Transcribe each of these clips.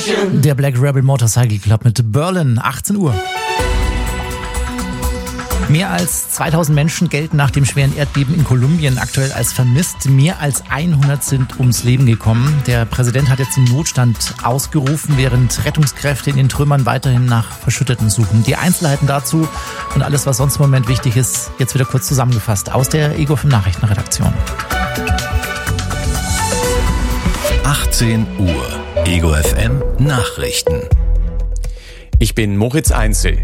Station. Der Black Rebel Motorcycle Club mit Berlin, 18 Uhr. Mehr als 2000 Menschen gelten nach dem schweren Erdbeben in Kolumbien aktuell als vermisst. Mehr als 100 sind ums Leben gekommen. Der Präsident hat jetzt den Notstand ausgerufen, während Rettungskräfte in den Trümmern weiterhin nach Verschütteten suchen. Die Einzelheiten dazu und alles, was sonst im Moment wichtig ist, jetzt wieder kurz zusammengefasst aus der Ego 5 Nachrichtenredaktion. 18 Uhr. Ego FM Nachrichten. Ich bin Moritz Einzel.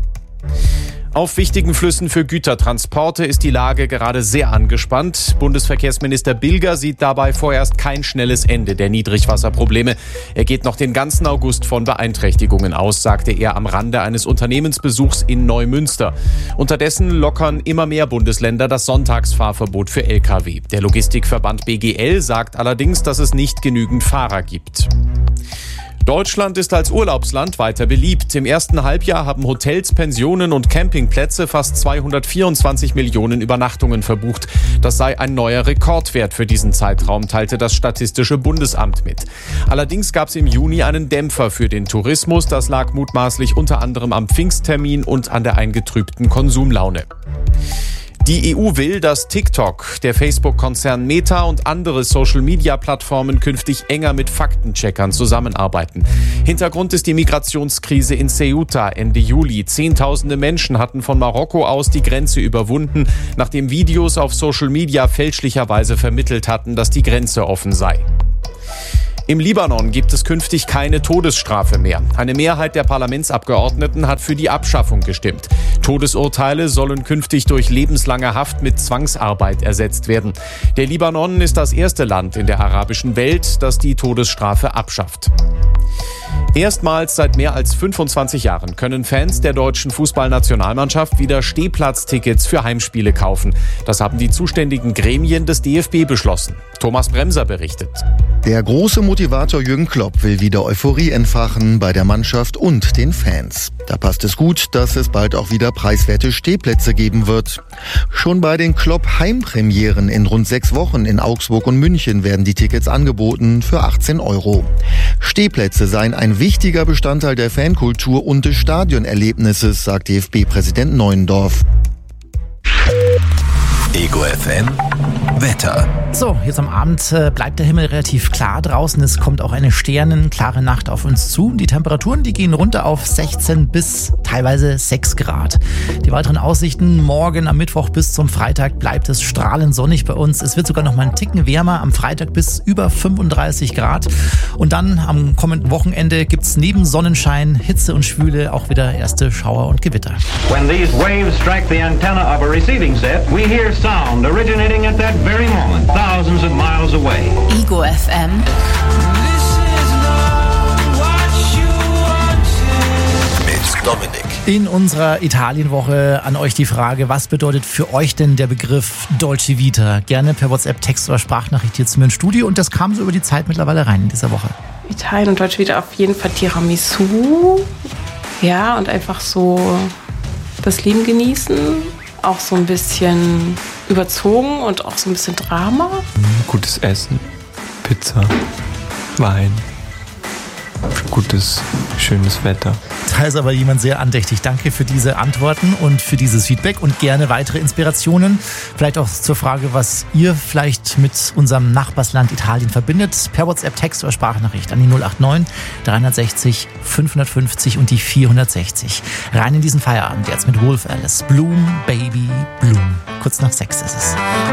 Auf wichtigen Flüssen für Gütertransporte ist die Lage gerade sehr angespannt. Bundesverkehrsminister Bilger sieht dabei vorerst kein schnelles Ende der Niedrigwasserprobleme. Er geht noch den ganzen August von Beeinträchtigungen aus, sagte er am Rande eines Unternehmensbesuchs in Neumünster. Unterdessen lockern immer mehr Bundesländer das Sonntagsfahrverbot für Lkw. Der Logistikverband BGL sagt allerdings, dass es nicht genügend Fahrer gibt. Deutschland ist als Urlaubsland weiter beliebt. Im ersten Halbjahr haben Hotels, Pensionen und Campingplätze fast 224 Millionen Übernachtungen verbucht. Das sei ein neuer Rekordwert für diesen Zeitraum, teilte das Statistische Bundesamt mit. Allerdings gab es im Juni einen Dämpfer für den Tourismus. Das lag mutmaßlich unter anderem am Pfingsttermin und an der eingetrübten Konsumlaune. Die EU will, dass TikTok, der Facebook-Konzern Meta und andere Social-Media-Plattformen künftig enger mit Faktencheckern zusammenarbeiten. Hintergrund ist die Migrationskrise in Ceuta Ende Juli. Zehntausende Menschen hatten von Marokko aus die Grenze überwunden, nachdem Videos auf Social-Media fälschlicherweise vermittelt hatten, dass die Grenze offen sei. Im Libanon gibt es künftig keine Todesstrafe mehr. Eine Mehrheit der Parlamentsabgeordneten hat für die Abschaffung gestimmt. Todesurteile sollen künftig durch lebenslange Haft mit Zwangsarbeit ersetzt werden. Der Libanon ist das erste Land in der arabischen Welt, das die Todesstrafe abschafft. Erstmals seit mehr als 25 Jahren können Fans der deutschen Fußballnationalmannschaft wieder Stehplatztickets für Heimspiele kaufen. Das haben die zuständigen Gremien des DFB beschlossen. Thomas Bremser berichtet. Der große Motivator Jürgen Klopp will wieder Euphorie entfachen bei der Mannschaft und den Fans. Da passt es gut, dass es bald auch wieder preiswerte Stehplätze geben wird. Schon bei den Klopp-Heimpremieren in rund 6 Wochen in Augsburg und München werden die Tickets angeboten für 18 €. Stehplätze seien ein wichtiger Bestandteil der Fankultur und des Stadionerlebnisses, sagt DFB-Präsident Neuendorf. Ego FM Wetter. So, jetzt am Abend bleibt der Himmel relativ klar draußen. Es kommt auch eine sternenklare Nacht auf uns zu. Die Temperaturen, die gehen runter auf 16 bis teilweise 6 Grad. Die weiteren Aussichten: morgen am Mittwoch bis zum Freitag bleibt es strahlend sonnig bei uns. Es wird sogar noch mal einen Ticken wärmer, am Freitag bis über 35 Grad. Und dann am kommenden Wochenende gibt's neben Sonnenschein, Hitze und Schwüle auch wieder erste Schauer und Gewitter. When these waves strike the antenna of a receiving set, we hear sound originating at that very moment, thousands of miles away. Ego FM. Mit Dominik. In unserer Italienwoche an euch die Frage: Was bedeutet für euch denn der Begriff Dolce Vita? Gerne per WhatsApp, Text oder Sprachnachricht hier zu mir ins Studio. Und das kam so über die Zeit mittlerweile rein in dieser Woche. Italien und Dolce Vita auf jeden Fall Tiramisu. Ja, und einfach so das Leben genießen. Auch so ein bisschen überzogen und auch so ein bisschen Drama. Gutes Essen, Pizza, Wein, gutes, schönes Wetter. Da ist aber jemand sehr andächtig. Danke für diese Antworten und für dieses Feedback und gerne weitere Inspirationen. Vielleicht auch zur Frage, was ihr vielleicht mit unserem Nachbarsland Italien verbindet. Per WhatsApp, Text oder Sprachnachricht an die 089 360 550 und die 460. Rein in diesen Feierabend jetzt mit Wolf Alice. Bloom, Baby, Bloom. Kurz nach 6 ist es.